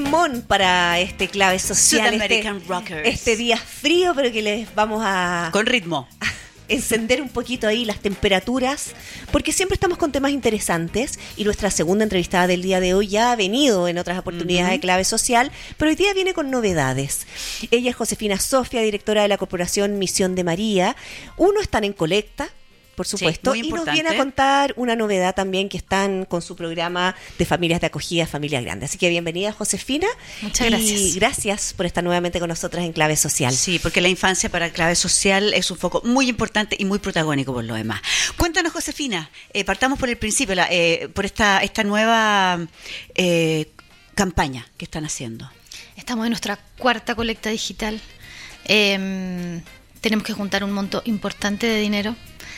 temón para este Clave Social, American Rockers. este día frío, pero que les vamos a... Con ritmo. Encender un poquito ahí las temperaturas, porque siempre estamos con temas interesantes y nuestra segunda entrevistada del día de hoy ya ha venido en otras oportunidades de Clave Social, pero hoy día viene con novedades. Ella es Josefina Sofia, directora de la Corporación Misión de María. Uno, están en colecta, por supuesto, sí, muy y nos importante. viene a contar una novedad también, que están con su programa de familias de acogida, Familias Grandes. Así que bienvenida, Josefina. Muchas y gracias. Gracias por estar nuevamente con nosotras en Clave Social. Sí, porque la infancia para Clave Social es un foco muy importante y muy protagónico por lo demás. Cuéntanos, Josefina, partamos por el principio, por esta nueva campaña que están haciendo. Estamos en nuestra cuarta colecta digital. Tenemos que juntar un monto importante de dinero.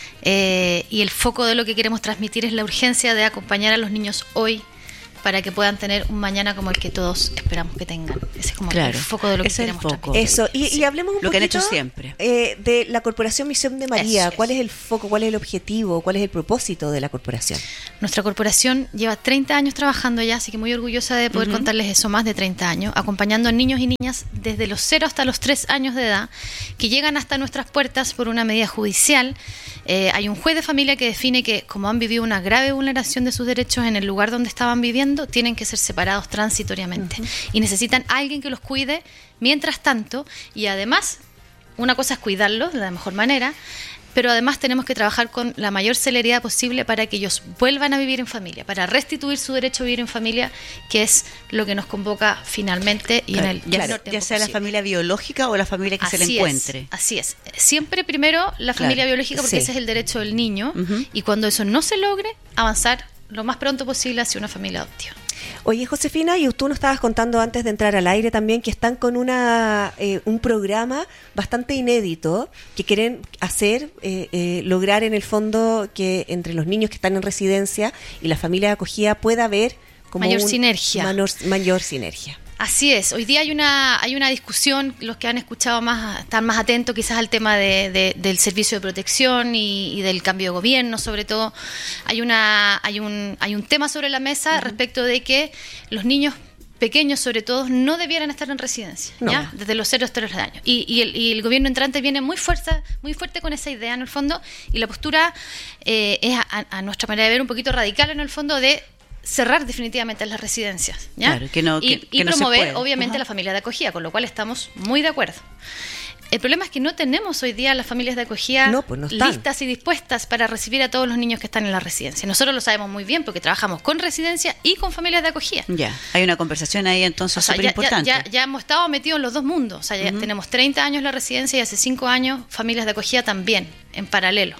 Y el foco de lo que queremos transmitir es la urgencia de acompañar a los niños hoy para que puedan tener un mañana como el que todos esperamos que tengan. Ese es como el foco de lo que ese es el queremos foco. transmitir. Eso, y hablemos un Lo que han poquito hecho siempre. De la Corporación Misión de María. Eso es. ¿Cuál es el foco, cuál es el objetivo, cuál es el propósito de la corporación? Nuestra corporación lleva 30 años trabajando ya, así que muy orgullosa de poder contarles eso, más de 30 años, acompañando a niños y niñas desde los 0 hasta los 3 años de edad, que llegan hasta nuestras puertas por una medida judicial. Hay un juez de familia que define que, como han vivido una grave vulneración de sus derechos en el lugar donde estaban viviendo, tienen que ser separados transitoriamente y necesitan a alguien que los cuide mientras tanto, y además, una cosa es cuidarlos de la mejor manera, pero además tenemos que trabajar con la mayor celeridad posible para que ellos vuelvan a vivir en familia, para restituir su derecho a vivir en familia, que es lo que nos convoca finalmente y Claro, en el ya menor tiempo sea la posible. familia biológica o la familia que se le encuentre. Así es. Siempre primero la familia biológica, porque sí. ese es el derecho del niño, y cuando eso no se logre, avanzar lo más pronto posible hacia una familia adoptiva. Oye, Josefina, y tú nos estabas contando antes de entrar al aire también que están con un programa bastante inédito que quieren hacer, lograr en el fondo que entre los niños que están en residencia y la familia de acogida pueda haber como Mayor sinergia. Mayor sinergia. Así es, hoy día hay una discusión, los que han escuchado están más atentos quizás al tema del servicio de protección y del cambio de gobierno, sobre todo. Hay un tema sobre la mesa respecto de que los niños pequeños, sobre todo, no debieran estar en residencia, No. ¿ya? Desde los 0 hasta los 3 años. Y el gobierno entrante viene muy fuerte con esa idea, en el fondo, y la postura es, a nuestra manera de ver, un poquito radical, en el fondo, de cerrar definitivamente las residencias, ¿ya? Claro, que no se promover, puede. obviamente, la familia de acogida, con lo cual estamos muy de acuerdo. El problema es que no tenemos hoy día las familias de acogida No, pues no están. listas y dispuestas para recibir a todos los niños que están en la residencia. Nosotros lo sabemos muy bien porque trabajamos con residencia y con familias de acogida. Ya, hay una conversación ahí entonces O sea, súper importante. ya hemos estado metidos en los dos mundos. O sea, ya tenemos 30 años la residencia y hace 5 años familias de acogida también, en paralelo.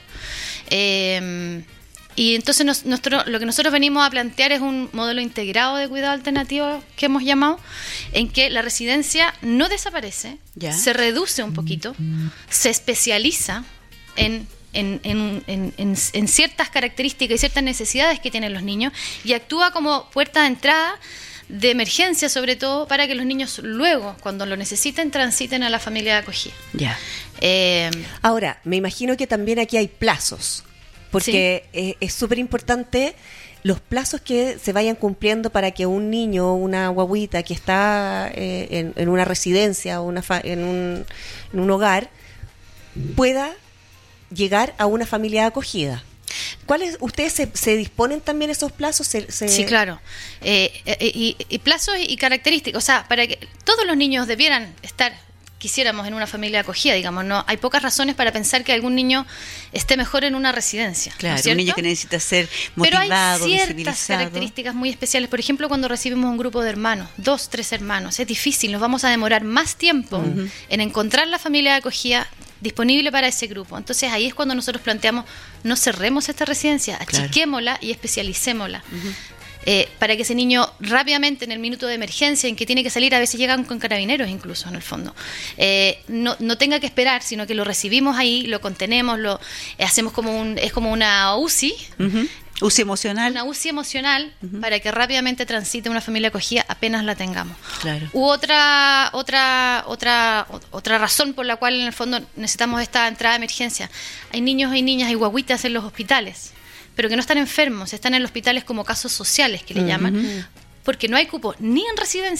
Y entonces lo que nosotros venimos a plantear es un modelo integrado de cuidado alternativo que hemos llamado, en que la residencia no desaparece, Ya. se reduce un poquito, se especializa en ciertas características y ciertas necesidades que tienen los niños y actúa como puerta de entrada de emergencia, sobre todo para que los niños luego, cuando lo necesiten, transiten a la familia de acogida. Ya. Ahora, me imagino que también aquí hay plazos, porque es súper importante los plazos que se vayan cumpliendo para que un niño o una guaguita que está en una residencia o en un hogar pueda llegar a una familia de acogida. ¿Ustedes se disponen también esos plazos? Sí, claro. Y plazos y características. O sea, para que todos los niños quisiéramos en una familia de acogida, digamos, no hay pocas razones para pensar que algún niño esté mejor en una residencia. Claro, ¿no es cierto? un niño que necesita ser Pero motivado, hay ciertas visibilizado. características muy especiales. Por ejemplo, cuando recibimos un grupo de hermanos, 2, 3 hermanos, es difícil, nos vamos a demorar más tiempo en encontrar la familia de acogida disponible para ese grupo. Entonces ahí es cuando nosotros planteamos, no cerremos esta residencia, achiquémosla y especialicémosla. Para que ese niño rápidamente, en el minuto de emergencia en que tiene que salir, a veces llegan con carabineros incluso, en el fondo, no tenga que esperar, sino que lo recibimos ahí, lo contenemos, hacemos es como una UCI, UCI emocional. una UCI emocional, para que rápidamente transite una familia acogida apenas la tengamos. Claro. U otra razón por la cual en el fondo necesitamos esta entrada de emergencia. Hay niños y niñas y guaguitas en los hospitales, pero que no están enfermos, están en los hospitales como casos sociales que le llaman, porque no hay cupo ni en residencia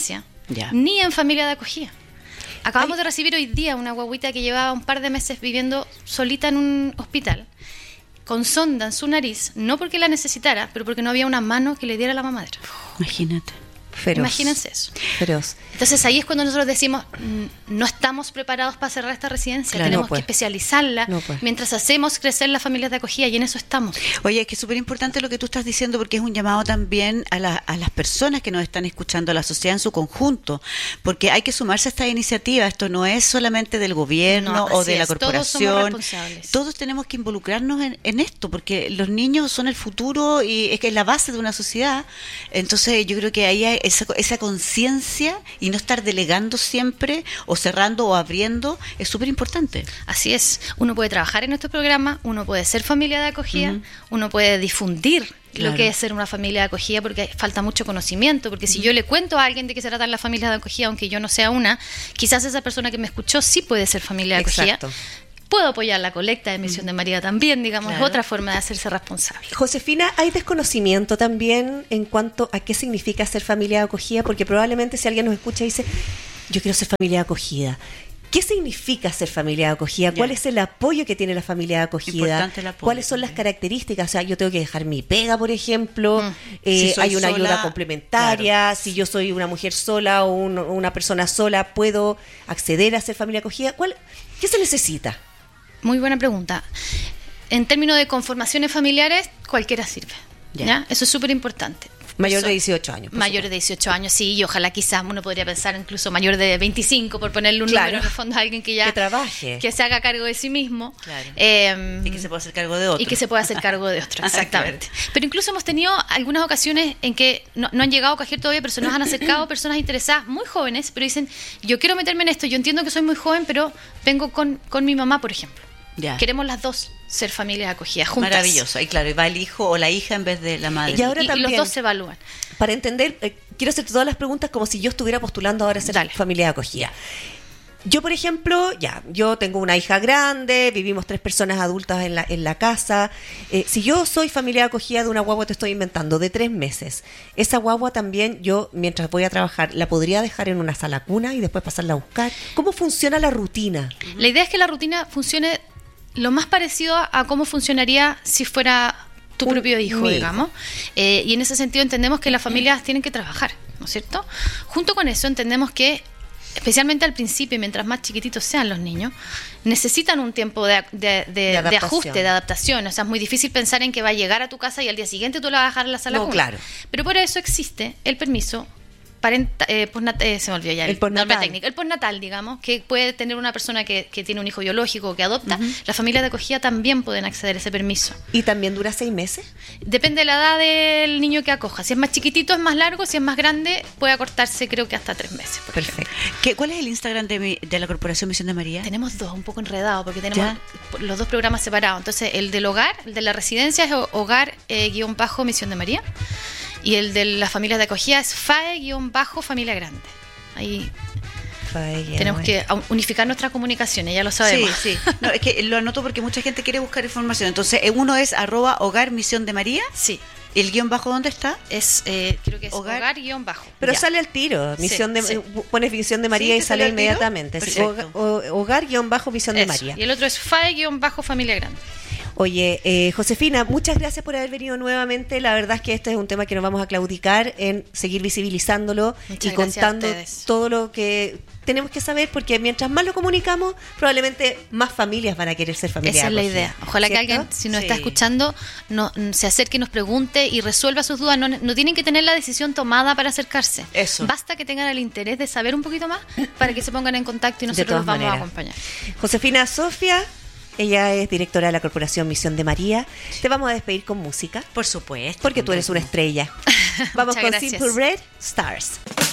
ni en familia de acogida. Acabamos de recibir hoy día una guaguita que llevaba un par de meses viviendo solita en un hospital, con sonda en su nariz, no porque la necesitara, pero porque no había una mano que le diera la mamadera. Imagínate. Feroz. Imagínense eso. Feroz. Entonces ahí es cuando nosotros decimos, no estamos preparados para cerrar esta residencia, Claro, tenemos no, pues. que especializarla No, pues. mientras hacemos crecer las familias de acogida, y en eso estamos. Oye, es que es súper importante lo que tú estás diciendo, porque es un llamado también a las personas que nos están escuchando, a la sociedad en su conjunto, porque hay que sumarse a esta iniciativa. Esto no es solamente del gobierno No, o así de la es. corporación. Todos somos responsables. Todos tenemos que involucrarnos en esto, porque los niños son el futuro y es que es la base de una sociedad. Entonces yo creo que ahí hay esa conciencia, y no estar delegando siempre o cerrando o abriendo es súper importante. Así es, uno puede trabajar en nuestro programa, uno puede ser familia de acogida, uno puede difundir Claro. lo que es ser una familia de acogida, porque falta mucho conocimiento, porque si yo le cuento a alguien de qué se tratan las familias de acogida, aunque yo no sea una, quizás esa persona que me escuchó sí puede ser familia de acogida. Exacto. Puedo apoyar la colecta de Misión de María también, digamos, Claro. es otra forma de hacerse responsable. Josefina, ¿hay desconocimiento también en cuanto a qué significa ser familia de acogida? Porque probablemente si alguien nos escucha y dice, yo quiero ser familia de acogida. ¿Qué significa ser familia de acogida? ¿Cuál es el apoyo que tiene la familia de acogida? Importante el apoyo ¿Cuáles son las también. características? O sea, yo tengo que dejar mi pega, por ejemplo. Si soy hay una sola, ayuda complementaria. Si yo soy una mujer sola o una persona sola, ¿puedo acceder a ser familia de acogida? ¿Qué se necesita? Muy buena pregunta. En términos de conformaciones familiares, cualquiera sirve. ¿Ya? Eso es súper importante. Mayor de 18 años. por Mayor de 18 años, sí, y ojalá quizás uno podría pensar incluso mayor de 25, por ponerle un Claro. número en el fondo a alguien que ya Que trabaje. que se haga cargo de sí mismo. Claro. Y Y que se pueda hacer cargo de otro. Y que se pueda hacer cargo de otro, exactamente. Claro. Pero incluso hemos tenido algunas ocasiones en que no han llegado a coger todavía, pero se nos han acercado personas interesadas, muy jóvenes, pero dicen, yo quiero meterme en esto, yo entiendo que soy muy joven, pero vengo con mi mamá, por ejemplo. Ya. Queremos las dos ser familias acogidas juntas. Maravilloso. Y claro, y va el hijo o la hija en vez de la madre. Y ahora Y también, los dos se evalúan. para entender, quiero hacer todas las preguntas como si yo estuviera postulando ahora a ser Dale. familia de acogida. Yo, por ejemplo, yo tengo una hija grande, vivimos 3 personas adultas en la casa. Si yo soy familia de acogida de una guagua, te estoy inventando, de 3 meses, esa guagua también yo, mientras voy a trabajar, la podría dejar en una sala cuna y después pasarla a buscar. ¿Cómo funciona la rutina? La idea es que la rutina funcione lo más parecido a cómo funcionaría si fuera tu propio hijo, mi hijo. digamos. Y en ese sentido entendemos que las familias tienen que trabajar, ¿no es cierto? Junto con eso entendemos que, especialmente al principio, mientras más chiquititos sean los niños, necesitan un tiempo de adaptación. ajuste, de adaptación. O sea, es muy difícil pensar en que va a llegar a tu casa y al día siguiente tú la vas a dejar en la sala No, cuna. claro. Pero por eso existe el permiso se me olvidó ya El postnatal. nombre técnico. El postnatal, digamos, que puede tener una persona que tiene un hijo biológico o que adopta. Las familias de acogida también pueden acceder a ese permiso. ¿Y también dura 6 meses? Depende de la edad del niño que acoja. Si es más chiquitito es más largo, si es más grande puede acortarse creo que hasta 3 meses. por ejemplo. Perfecto. ¿Cuál es el Instagram de la Corporación Misión de María? Tenemos dos, un poco enredados, porque tenemos Ya. los dos programas separados. Entonces, el del hogar, el de la residencia es hogar-misión de María. Y el de las familias de acogida es FAE-familia grande. Ahí tenemos que unificar nuestras comunicaciones, ya lo sabemos. Sí, sí. No, es que lo anoto porque mucha gente quiere buscar información. Entonces, uno es @hogar Misión de María. Sí, ¿El guión bajo dónde está? es creo que es Hogar- hogar-bajo. Pero Ya. sale al tiro, misión sí. pones Misión de María ¿Sí? y ¿Te sale sale al tiro? inmediatamente. Sí, Perfecto. hogar-Misión de Eso. María. Y el otro es FAE-familia grande. Oye, Josefina, muchas gracias por haber venido nuevamente. La verdad es que este es un tema que nos vamos a claudicar en seguir visibilizándolo Muchas y gracias contando a ustedes. todo lo que tenemos que saber, porque mientras más lo comunicamos, probablemente más familias van a querer ser familias. Esa es la acogidas, idea. Ojalá que ¿cierto? alguien, si nos está Sí. escuchando, se acerque y nos pregunte y resuelva sus dudas. No tienen que tener la decisión tomada para acercarse. Eso. Basta que tengan el interés de saber un poquito más para que se pongan en contacto y nosotros todas los vamos maneras. a acompañar. Josefina Sofía, ella es directora de la Corporación Misión de María. Te vamos a despedir con música, Por supuesto. porque tú eres una estrella. Vamos Muchas con gracias. Simple Red Stars.